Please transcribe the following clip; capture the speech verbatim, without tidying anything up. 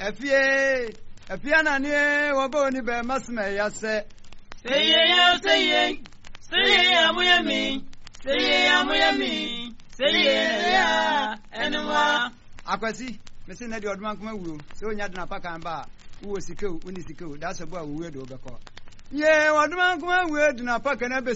Efie, Efia Nani, Waboni Bear Masme, Yase. Say ye, say ye, say ye, Amuyami, say ye, Amuyami, say ye, Anua. Aquasi, Missin Eddie Odman, so Yadna Pakamba, who was Siku, Unisiko, that's a boy who would overcall. Yea, Odman, word in a pack and ever